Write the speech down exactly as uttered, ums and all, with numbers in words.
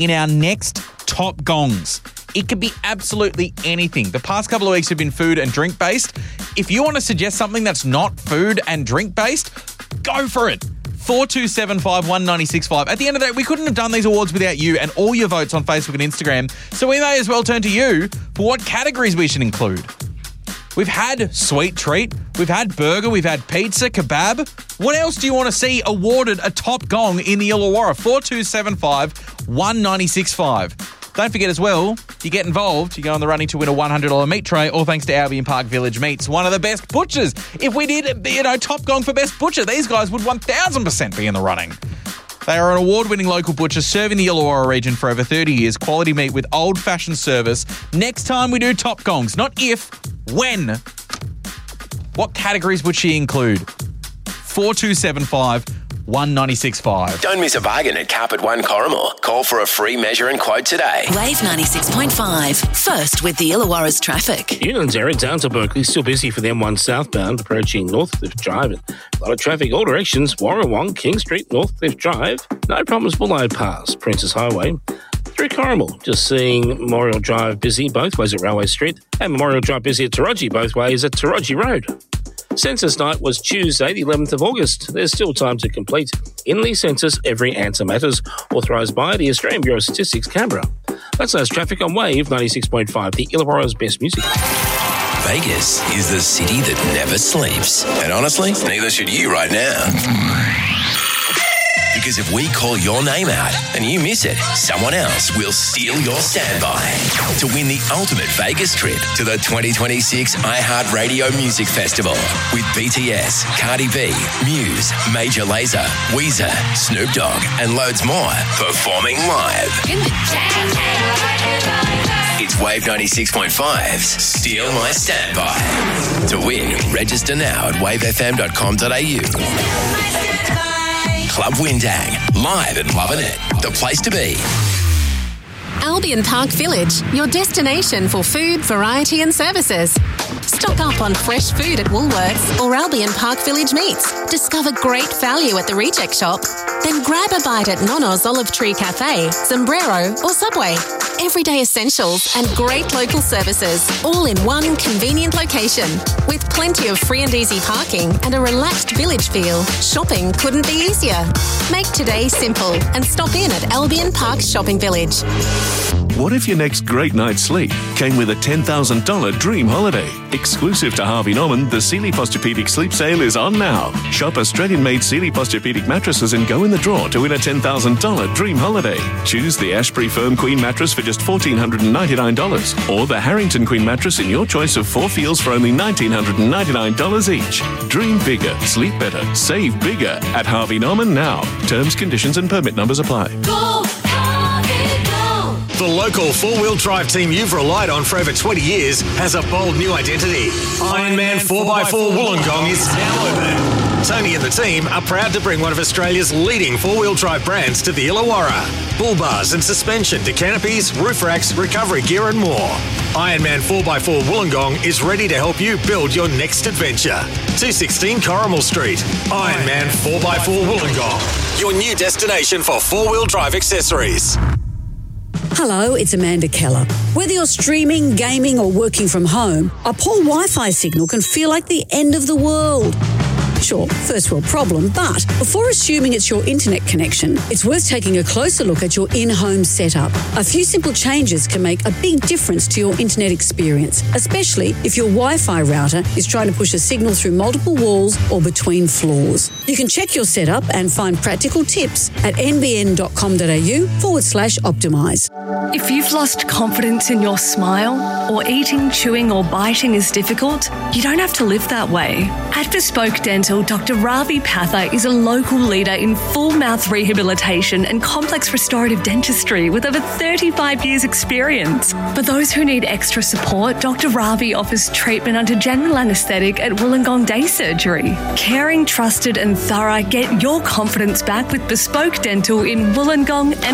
in our next Top Gongs. It could be absolutely anything. The past couple of weeks have been food and drink based. If you want to suggest something that's not food and drink based, go for it. four two seven five, one nine six five. At the end of the day, we couldn't have done these awards without you and all your votes on Facebook and Instagram, so we may as well turn to you for what categories we should include. We've had sweet treat, we've had burger, we've had pizza, kebab. What else do you want to see awarded a top gong in the Illawarra? four two seven five, one nine six five. Don't forget as well, you get involved, you go on the running to win a one hundred dollars meat tray, all thanks to Albion Park Village Meats, one of the best butchers. If we did, you know, top gong for best butcher, these guys would one thousand percent be in the running. They are an award-winning local butcher serving the Illawarra region for over thirty years. Quality meat with old-fashioned service. Next time we do top gongs, not if, when. What categories would she include? four two seven five, one nine six five. Don't miss a bargain at Carpet One Corrimal. Call for a free measure and quote today. Wave ninety-six point five. First with the Illawarra's traffic. Union's area down to Berkeley, still busy for the M one southbound, approaching Northcliffe Drive. A lot of traffic, all directions. Warrawong, King Street, Northcliffe Drive. No problems, Willowed Pass, Princess Highway. Through Corrimal, just seeing Memorial Drive busy both ways at Railway Street, and Memorial Drive busy at Taroji both ways at Taroji Road. Census night was Tuesday, the eleventh of August. There's still time to complete. In the census, every answer matters, authorised by the Australian Bureau of Statistics, Canberra. That's us traffic on Wave ninety-six point five, the Illawarra's best music. Vegas is the city that never sleeps. And honestly, neither should you right now. Because if we call your name out and you miss it, someone else will steal your standby to win the ultimate Vegas trip to the twenty twenty-six iHeartRadio Music Festival with B T S, Cardi B, Muse, Major Lazer, Weezer, Snoop Dogg, and loads more performing live. It's Wave ninety-six point five's Steal My Standby. To win, register now at wave f m dot com dot a u. Club Windang, live and loving it. The place to be. Albion Park Village, your destination for food, variety and services. Stock up on fresh food at Woolworths or Albion Park Village Meats. Discover great value at the Reject Shop. Then grab a bite at Nono's Olive Tree Cafe, Sombrero or Subway. Everyday essentials and great local services, all in one convenient location. With plenty of free and easy parking and a relaxed village feel, shopping couldn't be easier. Make today simple and stop in at Albion Park Shopping Village. What if your next great night's sleep came with a ten thousand dollars dream holiday? Exclusive to Harvey Norman, the Sealy Posturepedic Sleep Sale is on now. Shop Australian-made Sealy Posturepedic mattresses and go in the draw to win a ten thousand dollars dream holiday. Choose the Ashbury Firm Queen mattress for just one thousand four hundred ninety-nine dollars or the Harrington Queen mattress in your choice of four feels for only one thousand nine hundred ninety-nine dollars each. Dream bigger, sleep better, save bigger at Harvey Norman now. Terms, conditions and permit numbers apply. Go, Harvey, go. The local four-wheel drive team you've relied on for over twenty years has a bold new identity. Ironman four by four Wollongong is now open. Tony and the team are proud to bring one of Australia's leading four-wheel drive brands to the Illawarra. Bull bars and suspension to canopies, roof racks, recovery gear and more. Ironman four by four Wollongong is ready to help you build your next adventure. two sixteen Corrimal Street. Ironman four by four Wollongong. Your new destination for four-wheel drive accessories. Hello, it's Amanda Keller. Whether you're streaming, gaming or working from home, a poor Wi-Fi signal can feel like the end of the world. Sure, first world problem, but before assuming it's your internet connection, it's worth taking a closer look at your in-home setup. A few simple changes can make a big difference to your internet experience, especially if your Wi-Fi router is trying to push a signal through multiple walls or between floors. You can check your setup and find practical tips at nbn.com.au forward slash optimise. If you've lost confidence in your smile, or eating, chewing or biting is difficult, you don't have to live that way. At Bespoke Dental, Doctor Ravi Patha is a local leader in full mouth rehabilitation and complex restorative dentistry with over thirty-five years experience. For those who need extra support, Doctor Ravi offers treatment under general anaesthetic at Wollongong Day Surgery. Caring, trusted and thorough, get your confidence back with Bespoke Dental in Wollongong and